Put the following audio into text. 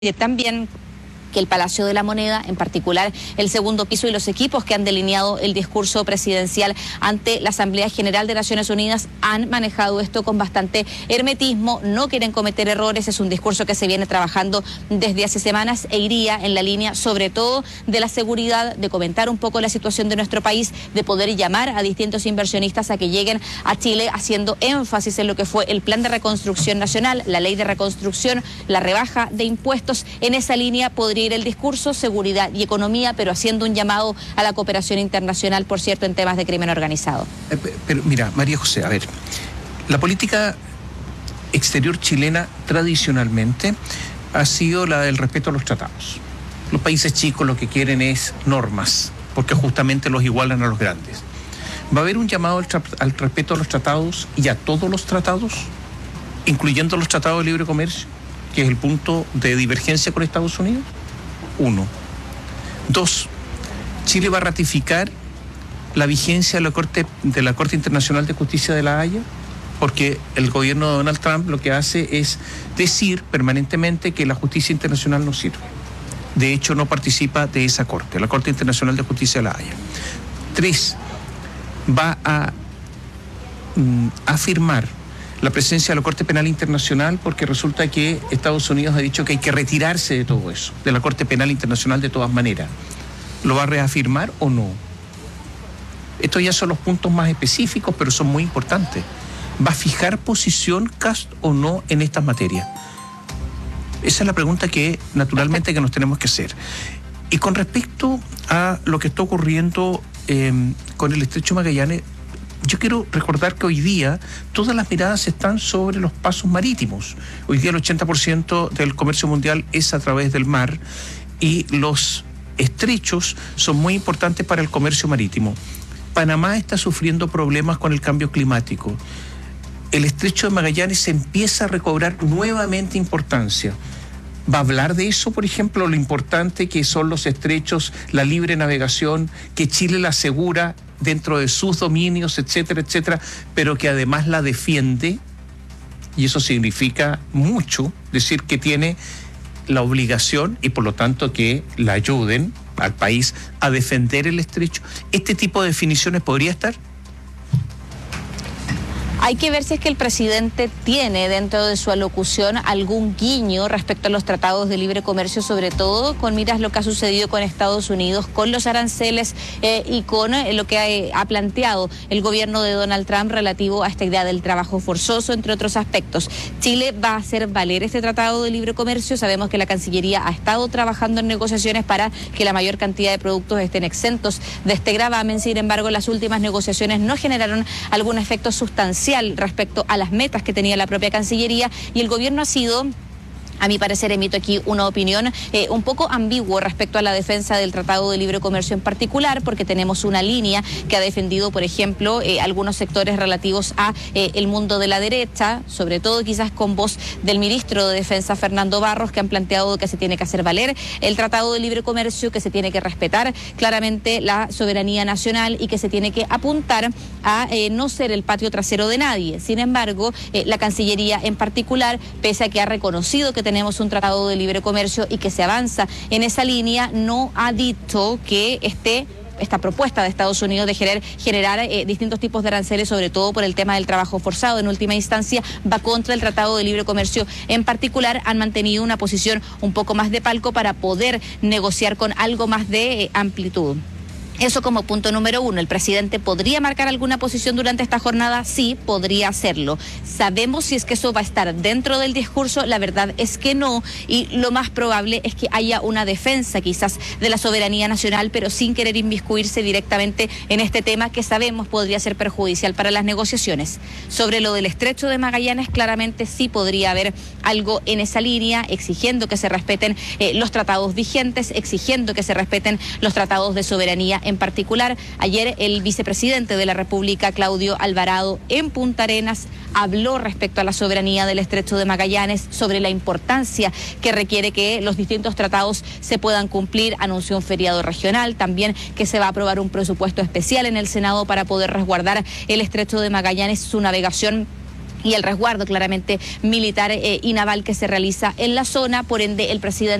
También que el Palacio de la Moneda, en particular el segundo piso y los equipos que han delineado el discurso presidencial ante la Asamblea General de Naciones Unidas han manejado esto con bastante hermetismo, no quieren cometer errores, es un discurso que se viene trabajando desde hace semanas e iría en la línea sobre todo de la seguridad, de comentar un poco la situación de nuestro país, de poder llamar a distintos inversionistas a que lleguen a Chile haciendo énfasis en lo que fue el Plan de Reconstrucción Nacional, la Ley de Reconstrucción, la rebaja de impuestos. En esa línea podría ir el discurso, seguridad y economía, pero haciendo un llamado a la cooperación internacional, por cierto, en temas de crimen organizado. Pero mira, María José, a ver, la política exterior chilena tradicionalmente ha sido la del respeto a los tratados. Los países chicos lo que quieren es normas, porque justamente los igualan a los grandes. ¿Va a haber un llamado al respeto a los tratados y a todos los tratados, incluyendo los tratados de libre comercio, que es el punto de divergencia con Estados Unidos? 1. 2. Chile va a ratificar la vigencia de la Corte Internacional de Justicia de La Haya, porque el gobierno de Donald Trump lo que hace es decir permanentemente que la justicia internacional no sirve. De hecho, no participa de esa corte, la Corte Internacional de Justicia de La Haya. 3. Va a afirmar la presencia de la Corte Penal Internacional, porque resulta que Estados Unidos ha dicho que hay que retirarse de todo eso, de la Corte Penal Internacional de todas maneras. ¿Lo va a reafirmar o no? Estos ya son los puntos más específicos, pero son muy importantes. ¿Va a fijar posición Kast o no en estas materias? Esa es la pregunta que naturalmente que nos tenemos que hacer. Y con respecto a lo que está ocurriendo con el Estrecho de Magallanes, yo quiero recordar que hoy día todas las miradas están sobre los pasos marítimos. Hoy día el 80% del comercio mundial es a través del mar y los estrechos son muy importantes para el comercio marítimo. Panamá está sufriendo problemas con el cambio climático. El Estrecho de Magallanes empieza a recobrar nuevamente importancia. ¿Va a hablar de eso, por ejemplo, lo importante que son los estrechos, la libre navegación, que Chile la asegura dentro de sus dominios, etcétera, etcétera, pero que además la defiende? Y eso significa mucho, decir que tiene la obligación y por lo tanto que la ayuden al país a defender el estrecho. ¿Este tipo de definiciones podría estar? Hay que ver si es que el presidente tiene dentro de su alocución algún guiño respecto a los tratados de libre comercio, sobre todo con miras lo que ha sucedido con Estados Unidos, con los aranceles y con lo que ha planteado el gobierno de Donald Trump relativo a esta idea del trabajo forzoso, entre otros aspectos. Chile va a hacer valer este tratado de libre comercio. Sabemos que la Cancillería ha estado trabajando en negociaciones para que la mayor cantidad de productos estén exentos de este gravamen. Sin embargo, las últimas negociaciones no generaron algún efecto sustancial respecto a las metas que tenía la propia Cancillería, y el gobierno ha sido, a mi parecer, emito aquí una opinión un poco ambiguo respecto a la defensa del Tratado de Libre Comercio en particular, porque tenemos una línea que ha defendido, por ejemplo, algunos sectores relativos a el mundo de la derecha, sobre todo quizás con voz del ministro de Defensa, Fernando Barros, que han planteado que se tiene que hacer valer el Tratado de Libre Comercio, que se tiene que respetar claramente la soberanía nacional y que se tiene que apuntar a no ser el patio trasero de nadie. Sin embargo, la Cancillería en particular, pese a que ha reconocido que tenemos un tratado de libre comercio y que se avanza en esa línea, no ha dicho que esta propuesta de Estados Unidos de generar distintos tipos de aranceles, sobre todo por el tema del trabajo forzado, en última instancia va contra el Tratado de Libre Comercio. En particular, han mantenido una posición un poco más de palco para poder negociar con algo más de amplitud. Eso como punto número 1. ¿El presidente podría marcar alguna posición durante esta jornada? Sí, podría hacerlo. ¿Sabemos si es que eso va a estar dentro del discurso? La verdad es que no, y lo más probable es que haya una defensa quizás de la soberanía nacional, pero sin querer inmiscuirse directamente en este tema que sabemos podría ser perjudicial para las negociaciones. Sobre lo del Estrecho de Magallanes, claramente sí podría haber algo en esa línea, exigiendo que se respeten los tratados vigentes, exigiendo que se respeten los tratados de soberanía en particular. Ayer el vicepresidente de la República, Claudio Alvarado, en Punta Arenas, habló respecto a la soberanía del Estrecho de Magallanes, sobre la importancia que requiere que los distintos tratados se puedan cumplir. Anunció un feriado regional, también que se va a aprobar un presupuesto especial en el Senado para poder resguardar el Estrecho de Magallanes, su navegación y el resguardo claramente militar y naval que se realiza en la zona. Por ende, el presidente